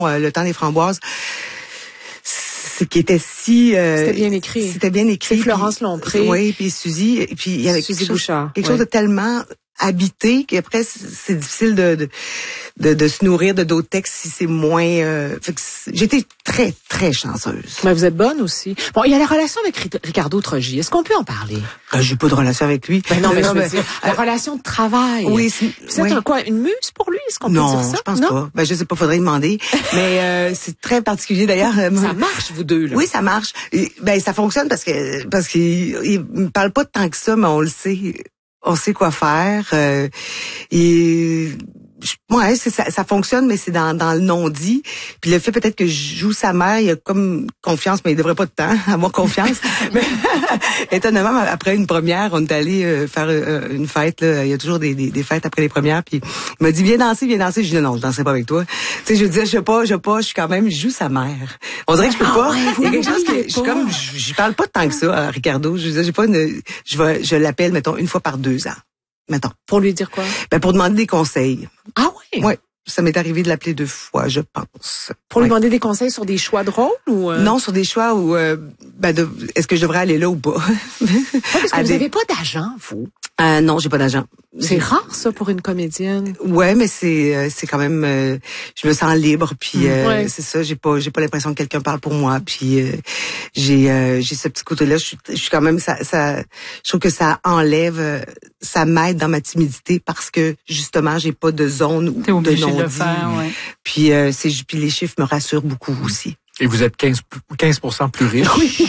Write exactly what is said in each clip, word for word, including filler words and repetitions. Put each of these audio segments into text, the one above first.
euh, Le temps des framboises, c'est qui était si euh, c'était bien écrit. C'était bien écrit. C'est Florence Lompré. Oui, puis Suzy, et puis il y avait Suzy quelque chose, Bouchard, quelque ouais. chose de tellement habité qu'après c'est difficile de de, de de se nourrir de d'autres textes si c'est moins euh, fait que j'étais très très chanceuse. Mais vous êtes bonne aussi. Bon, il y a la relation avec Ricardo Troggi. Est-ce qu'on peut en parler? Euh, j'ai pas de relation avec lui. Ben non, mais, non, je veux mais dire, la relation de travail. Oui, c'est, vous êtes oui. un quoi, une muse pour lui? Est-ce qu'on peut non, dire ça? je pense non? pas. Ben je sais pas, faudrait demander. Mais euh, c'est très particulier d'ailleurs. Ça marche vous deux là. Oui, ça marche. Et, ben ça fonctionne parce que parce qu'il il me parle pas tant que ça, mais on le sait. On sait quoi faire. Euh, et ouais, c'est ça, ça fonctionne, mais c'est dans, dans le non-dit. Puis le fait peut-être que je joue sa mère, il y a comme confiance, mais il devrait pas de temps avoir confiance. Mais étonnamment, après une première, on est allé euh, faire euh, une fête. Là. Il y a toujours des, des, des fêtes après les premières. Puis il m'a dit viens danser, viens danser. Je dis non, je danserai pas avec toi. Tu sais, je disais je sais pas, je sais pas, je suis quand même, je joue sa mère. On dirait que je peux ah pas. Ouais, il y a quelque chose que je suis comme, je parle pas tant que ça à Ricardo. Je disais j'ai pas une, je vais, je l'appelle mettons une fois par deux ans. Mettons. Pour lui dire quoi? Ben pour demander des conseils. Ah oui? Oui. Ça m'est arrivé de l'appeler deux fois, je pense. Pour ouais. lui demander des conseils sur des choix de rôle ou euh... Non, sur des choix où euh, ben de, est-ce que je devrais aller là ou pas? Ouais, parce que à vous des... n'avez pas d'agent, vous. Euh, non, j'ai pas d'agent. C'est rare ça pour une comédienne. Ouais, mais c'est euh, c'est quand même euh, je me sens libre puis euh, ouais. c'est ça, j'ai pas j'ai pas l'impression que quelqu'un parle pour moi puis euh, j'ai euh, j'ai ce petit côté-là, je suis je suis quand même ça ça je trouve que ça enlève euh, ça m'aide dans ma timidité parce que justement, j'ai pas de zone ou de non-dit. De le faire, ouais. Puis euh, c'est puis les chiffres me rassurent beaucoup aussi. Et vous êtes quinze pour cent plus riche. Oui.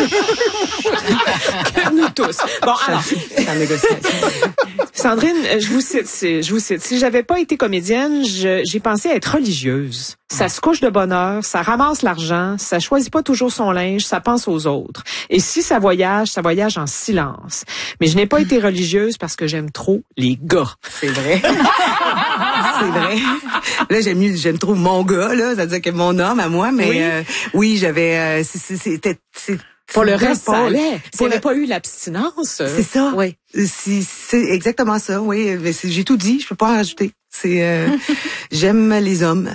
Nous tous. Bon, alors. Sandrine, je vous cite, je vous cite. Si j'avais pas été comédienne, je, j'ai pensé à être religieuse. Ça se couche de bonne heure, ça ramasse l'argent, ça choisit pas toujours son linge, ça pense aux autres. Et si ça voyage, ça voyage en silence. Mais je n'ai pas été religieuse parce que j'aime trop les gars. C'est vrai. C'est vrai. Là, j'aime mieux, j'aime trop mon gars, là. C'est-à-dire que mon homme à moi, mais oui, euh, oui j'avais, euh, c'était, c'est, pour le reste, ça allait. S'il n'y le... avait pas eu l'abstinence. C'est ça. Oui. C'est, c'est exactement ça, oui. Mais c'est, j'ai tout dit, je peux pas en rajouter. C'est, euh, j'aime les hommes.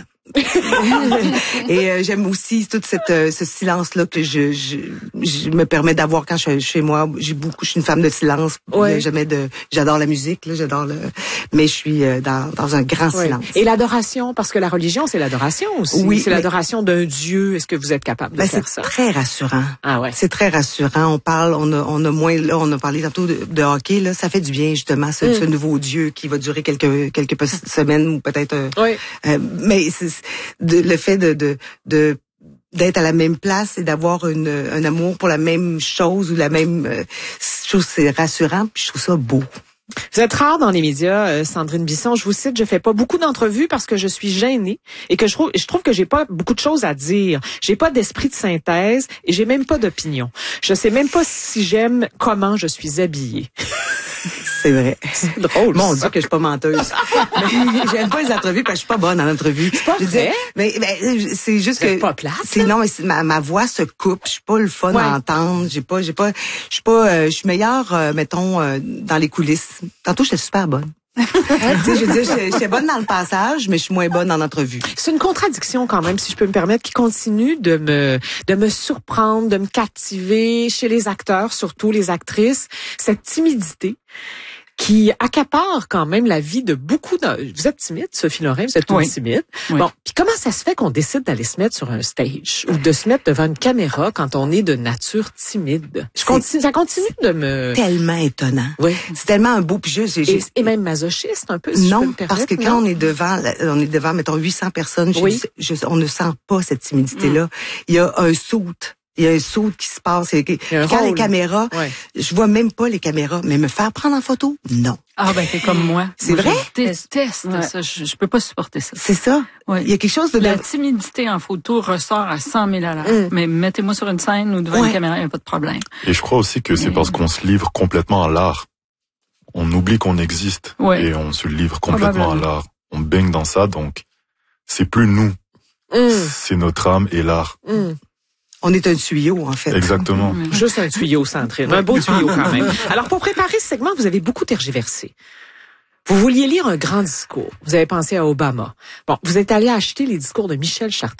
Et euh, j'aime aussi tout cette, euh, ce silence-là que je, je, je me permets d'avoir quand je suis chez moi. J'ai beaucoup, je suis une femme de silence. Ouais. Jamais de, j'adore la musique, là, j'adore le, mais je suis euh, dans, dans un grand ouais. silence. Et l'adoration, parce que la religion, c'est l'adoration aussi. Oui, c'est mais... l'adoration d'un Dieu. Est-ce que vous êtes capable de ben, faire c'est ça? C'est très rassurant. Ah ouais. C'est très rassurant. On parle, on a, on a moins, là, on a parlé tantôt de, de hockey, là. Ça fait du bien, justement, ce, mm. ce nouveau Dieu qui va durer quelques, quelques semaines ou peut-être, euh, oui. euh, mais c'est, de, le fait de, de, de, d'être à la même place et d'avoir une, un amour pour la même chose ou la même euh, chose, c'est rassurant, puis je trouve ça beau. Vous êtes rare dans les médias, euh, Sandrine Bisson. Je vous cite, je fais pas beaucoup d'entrevues parce que je suis gênée et que je trouve, je trouve que j'ai pas beaucoup de choses à dire. J'ai pas d'esprit de synthèse et j'ai même pas d'opinion. Je sais même pas si j'aime comment je suis habillée. C'est vrai. C'est drôle. Mon Dieu que je suis pas menteuse. J'aime pas les entrevues parce que je suis pas bonne en entrevue. C'est pas je vrai? Mais, mais c'est juste c'est que pas plate. C'est non mais c'est, ma, ma voix se coupe. Je suis pas le fun ouais. à entendre. J'ai pas, j'ai pas, je suis pas, euh, je suis meilleure, euh, mettons, euh, dans les coulisses. Tantôt j'étais super bonne. tu sais, je veux dire, j'étais bonne dans le passage, mais je suis moins bonne en entrevue. C'est une contradiction quand même, si je peux me permettre, qui continue de me de me surprendre, de me captiver chez les acteurs, surtout les actrices, cette timidité qui accapare quand même la vie de beaucoup de... Vous êtes timide, Sophie Lorrain, vous êtes oui. une timide. Oui. Bon, puis comment ça se fait qu'on décide d'aller se mettre sur un stage ou de se mettre devant une caméra quand on est de nature timide? Je continue, ça continue de me... Tellement étonnant. Oui. C'est tellement un beau puis juste... J'ai, et, et même masochiste un peu, si non, je peux me permettre. parce que quand non? on est devant, on est devant, mettons, huit cents personnes, oui. je, je, on ne sent pas cette timidité-là. Mm. Il y a un saute. Il y a un saut qui se passe. Quand rôle. Les caméras, ouais. je vois même pas les caméras, mais me faire prendre en photo, non. Ah ben t'es comme moi. C'est moi, vrai? Je déteste ouais. ça. Je, je peux pas supporter ça. C'est ça. Ouais. Il y a quelque chose de... La timidité en photo ressort à cent mille à l'heure. Mm. Mais mettez-moi sur une scène ou devant ouais. une caméra, il n'y a pas de problème. Et je crois aussi que c'est mais... parce qu'on se livre complètement à l'art. On oublie qu'on existe ouais. et on se livre complètement à l'art. On baigne dans ça, donc c'est plus nous. Mm. C'est notre âme et l'art. Mm. On est un tuyau, en fait. Exactement. Juste un tuyau, Sandrine. Un beau tuyau, quand même. Alors, pour préparer ce segment, vous avez beaucoup tergiversé. Vous vouliez lire un grand discours. Vous avez pensé à Obama. Bon, vous êtes allé acheter les discours de Michel Chartrand.